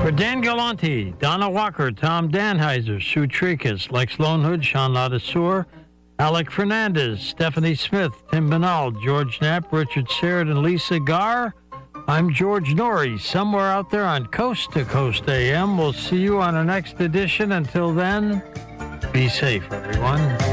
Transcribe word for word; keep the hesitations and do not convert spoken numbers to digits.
For Dan Galante, Donna Walker, Tom Danheiser, Sue Tricus, Lex Lonehood, Sean Ladisseur, Alec Fernandez, Stephanie Smith, Tim Banal, George Knapp, Richard Serrett, and Lisa Garr. I'm George Norrie, somewhere out there on Coast to Coast A M. We'll see you on the next edition. Until then, be safe, everyone.